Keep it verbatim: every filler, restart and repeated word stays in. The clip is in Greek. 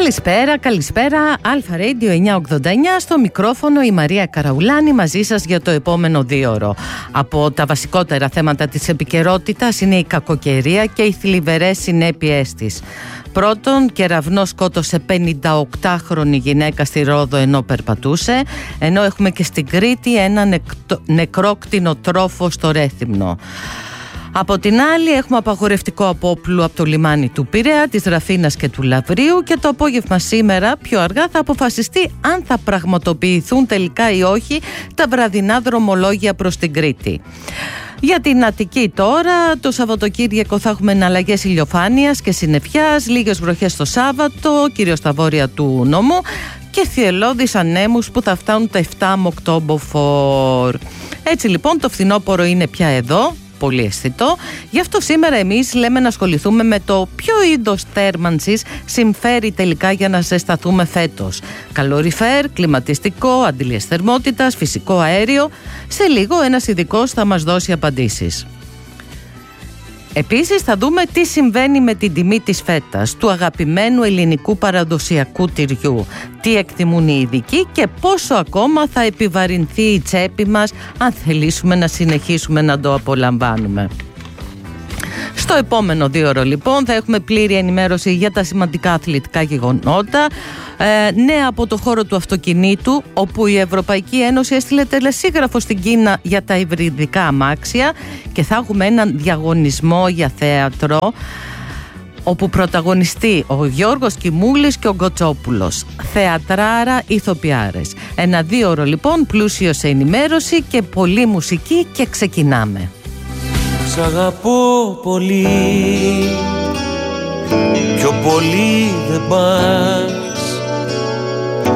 Καλησπέρα, καλησπέρα. Αλφα Radio εννιακόσια ογδόντα εννιά, στο μικρόφωνο η Μαρία Καραουλάνη μαζί σας για το επόμενο δίωρο. Από τα βασικότερα θέματα της επικαιρότητας είναι η κακοκαιρία και οι θλιβερές συνέπειές της. Πρώτον, κεραυνός σκότωσε πενηνταοκτάχρονη γυναίκα στη Ρόδο ενώ περπατούσε, ενώ έχουμε και στην Κρήτη ένα νεκρό κτηνοτρόφο στο Ρέθυμνο. Από την άλλη έχουμε απαγορευτικό απόπλου από το λιμάνι του Πειραιά, της Ραφίνας και του Λαβρίου, και το απόγευμα σήμερα πιο αργά θα αποφασιστεί αν θα πραγματοποιηθούν τελικά ή όχι τα βραδινά δρομολόγια προς την Κρήτη. Για την Αττική τώρα, το Σαββατοκύριακο θα έχουμε εναλλαγές ηλιοφάνειας και συννεφιάς, λίγες βροχές το Σάββατο, κυρίως στα βόρεια του νομού, και θυελλώδεις ανέμους που θα φτάνουν τα επτά με οκτώ μποφόρ. Έτσι λοιπόν το φθινόπωρο είναι πια εδώ, πολύ αισθητό. Γι' αυτό σήμερα εμείς λέμε να ασχοληθούμε με το ποιο είδος θέρμανσης συμφέρει τελικά για να ζεσταθούμε φέτος. Καλοριφέρ, κλιματιστικό, αντιλίες θερμότητας, φυσικό αέριο. Σε λίγο ένας ειδικός θα μας δώσει απαντήσεις. Επίσης θα δούμε τι συμβαίνει με την τιμή της φέτας, του αγαπημένου ελληνικού παραδοσιακού τυριού, τι εκτιμούν οι ειδικοί και πόσο ακόμα θα επιβαρυνθεί η τσέπη μας αν θελήσουμε να συνεχίσουμε να το απολαμβάνουμε. Στο επόμενο δίωρο λοιπόν θα έχουμε πλήρη ενημέρωση για τα σημαντικά αθλητικά γεγονότα, ε, νέα από το χώρο του αυτοκινήτου, όπου η Ευρωπαϊκή Ένωση έστειλε τελεσίγραφο στην Κίνα για τα υβριδικά αμάξια, και θα έχουμε έναν διαγωνισμό για θέατρο όπου πρωταγωνιστεί ο Γιώργος Κιμούλης και ο Γκοτσόπουλος. Θεατράρα, ηθοποιάρες. Ένα δίωρο λοιπόν πλούσιο σε ενημέρωση και πολλή μουσική, και ξεκινάμε. Σ' αγαπώ πολύ, πιο πολύ δεν πάει